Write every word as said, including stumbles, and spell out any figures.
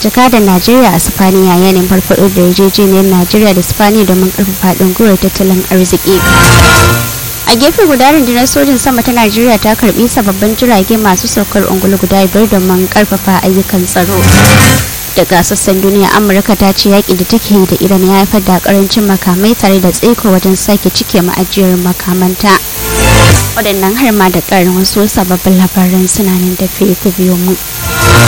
jakadan Najeriya a Sifaniya yayin farfaɗo da yarjejeniyar Najeriya da Sifaniya domin ƙarfafa haɗin gwiwar tattalin arziki. A gefe guda rundunar sojin sama ta Najeriya ta karbi sababbin jirage masu saukar ungulu guda biyar domin ƙarfafa ayyukan tsaro. Daga sassan duniya, Amurka ta ce yaƙi da take yi da Iran ya haifar da ƙarancin makamai tare da tsaiko wajen sake cike ma'ajiyar makamanta. Waɗannan har ma da ƙarin wasu sababbin labaran suna nan da ku biyo mu.